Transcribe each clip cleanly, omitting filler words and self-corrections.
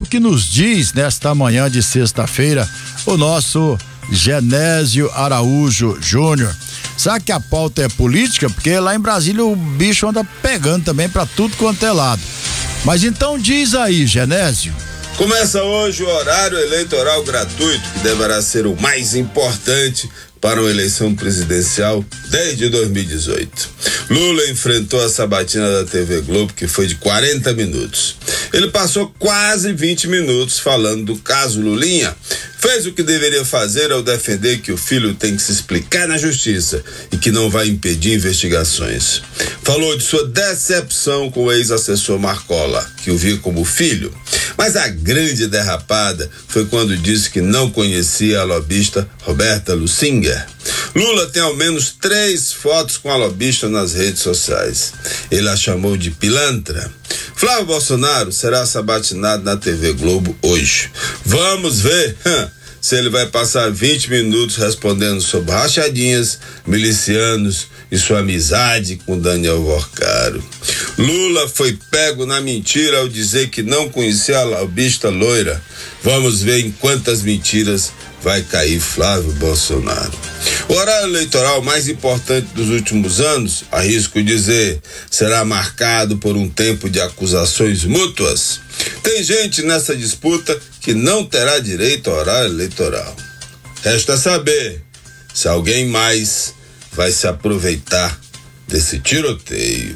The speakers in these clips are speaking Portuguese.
que nos diz nesta manhã de sexta-feira o nosso Genésio Araújo Júnior. Sabe que a pauta é política? Porque lá em Brasília o bicho anda pegando também pra tudo quanto é lado. Mas então diz aí, Genésio. Começa hoje o horário eleitoral gratuito, que deverá ser o mais importante para uma eleição presidencial desde 2018. Lula enfrentou a sabatina da TV Globo, que foi de 40 minutos. Ele passou quase 20 minutos falando do caso Lulinha. Fez o que deveria fazer ao defender que o filho tem que se explicar na justiça e que não vai impedir investigações. Falou de sua decepção com o ex-assessor Marcola, que o via como filho. Mas a grande derrapada foi quando disse que não conhecia a lobista Roberta Lussinger. Lula tem ao menos 3 fotos com a lobista nas redes sociais. Ele a chamou de pilantra. Flávio Bolsonaro será sabatinado na TV Globo hoje. Vamos ver se ele vai passar 20 minutos respondendo sobre rachadinhas, milicianos e sua amizade com Daniel Vorcaro. Lula foi pego na mentira ao dizer que não conhecia a lobista loira. Vamos ver em quantas mentiras vai cair Flávio Bolsonaro. O horário eleitoral mais importante dos últimos anos, arrisco dizer, será marcado por um tempo de acusações mútuas. Tem gente nessa disputa que não terá direito ao horário eleitoral. Resta saber se alguém mais vai se aproveitar desse tiroteio.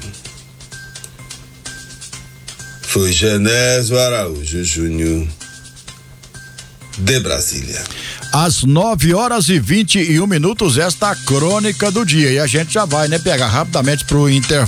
Foi Genésio Araújo Júnior, de Brasília. Às 9h21, esta crônica do dia. E a gente já vai, pegar rapidamente pro intervalo.